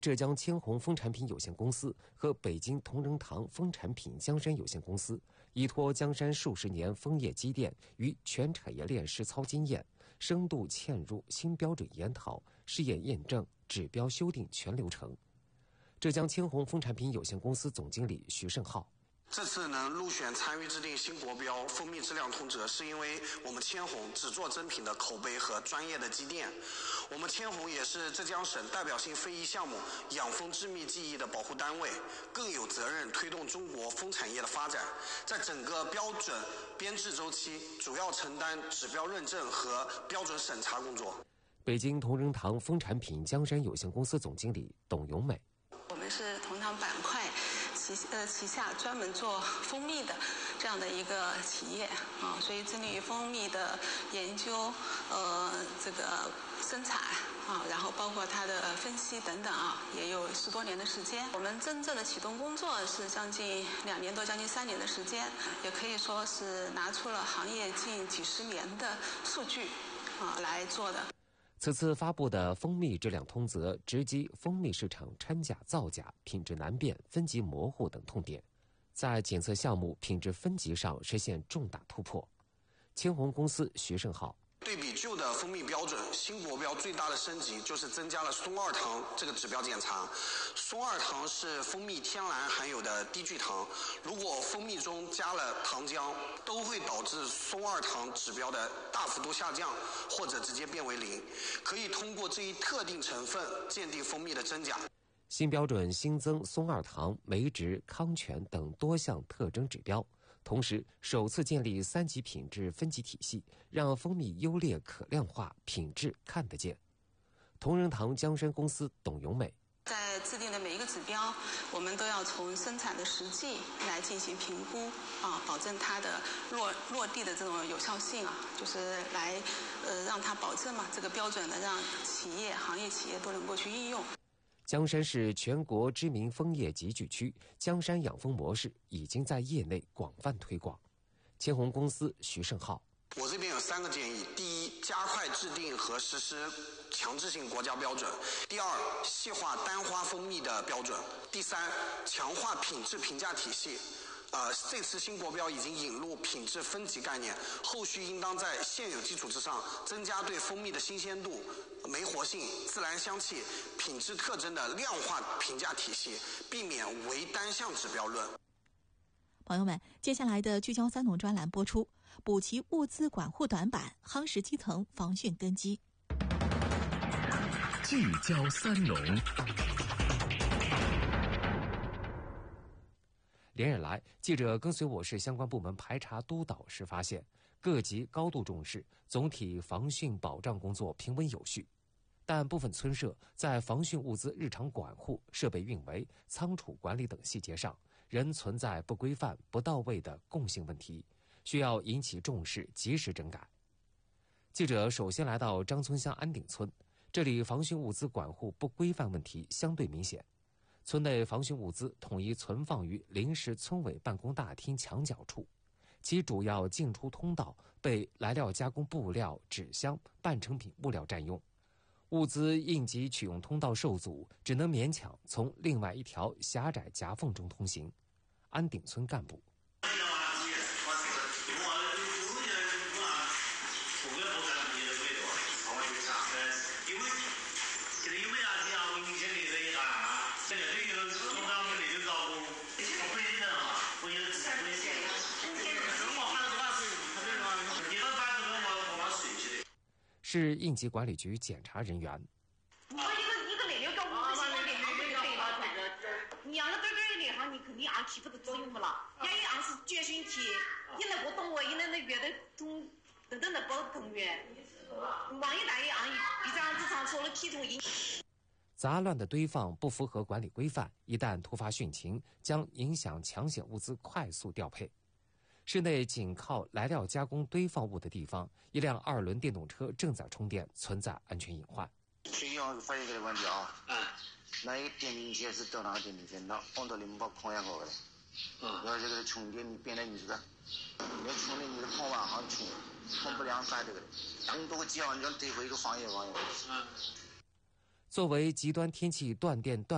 浙江千宏蜂产品有限公司和北京同仁堂蜂产品江山有限公司依托江山数十年蜂业积淀与全产业链实操经验，深度嵌入新标准研讨、试验验证、指标修订全流程。浙江千宏蜂产品有限公司总经理徐胜浩。 这次能入选参与制定新国标蜂蜜质量通则，是因为我们千宏只做真品的口碑和专业的积淀。我们千宏也是浙江省代表性非遗项目养蜂致密技艺的保护单位，更有责任推动中国蜂产业的发展。在整个标准编制周期，主要承担指标认证和标准审查工作。 北京同仁堂蜂产品江山有限公司总经理董永美。 我们是同仁堂板块旗下专门做蜂蜜的这样的一个企业啊，所以致力于蜂蜜的研究，这个生产啊，然后包括它的分析等等啊，也有10多年的时间。我们真正的启动工作是将近2年多，将近3年的时间，也可以说是拿出了行业近几十年的数据啊来做的。 此次发布的蜂蜜质量通则直击蜂蜜市场掺假造假、品质难辨、分级模糊等痛点，在检测项目品质分级上实现重大突破。千宏公司徐胜浩。 对比旧的蜂蜜标准，新国标最大的升级就是增加了松二糖这个指标检查。松二糖是蜂蜜天然含有的低聚糖，如果蜂蜜中加了糖浆，都会导致松二糖指标的大幅度下降，或者直接变为0。可以通过这一特定成分鉴定蜂蜜的真假。 新标准新增松二糖、酶值、康全等多项特征指标，同时首次建立3级品质分级体系，让蜂蜜优劣可量化，品质看得见。同仁堂江山公司董永美。 在制定的每一个指标，我们都要从生产的实际来进行评估啊，保证它的落地的这种有效性啊，就是来让它保证嘛这个标准呢，让行业企业都能够去应用。 江山是全国知名蜂业集聚区，江山养蜂模式已经在业内广泛推广。千宏公司徐胜浩。 我这边有3个建议：第一，加快制定和实施强制性国家标准；第二，细化单花蜂蜜的标准；第三，强化品质评价体系。这次新国标已经引入品质分级概念，后续应当在现有基础之上，增加对蜂蜜的新鲜度、酶活性、自然香气、品质特征的量化评价体系，避免唯单项指标论。 朋友们，接下来的聚焦3农专栏播出，补齐物资管护短板，夯实基层防汛根基。 聚焦3农。 连日来，记者跟随我市相关部门排查督导时发现，各级高度重视，总体防汛保障工作平稳有序。但部分村社在防汛物资日常管护、设备运维、仓储管理等细节上，仍存在不规范、不到位的共性问题，需要引起重视，及时整改。记者首先来到张村乡安顶村，这里防汛物资管护不规范问题相对明显。村内防汛物资统一存放于临时村委办公大厅墙角处，其主要进出通道被来料加工布料、纸箱、半成品物料占用，物资应急取用通道受阻，只能勉强从另外一条狭窄夹缝中通行。安顶村干部。是应急管理局检查人员。 你让个短短的哈，你肯定按起不得作用不了。要一按是决心体，你那个动我，你那月的动等等的不动员，万一大一按，比这样子上说了体重一。 杂乱的堆放不符合管理规范，一旦突发汛情，将影响抢险物资快速调配。市内紧靠来料加工堆放物的地方，一辆2轮电动车正在充电，存在安全隐患。 需要发现这个问题啊，那一电瓶车是到哪个电瓶车，那放到你们把空压好的，要这个充电你变得你这个，你要充电你的跑完行充不良改这个，很多几万人得回一个行业。 作为极端天气断电断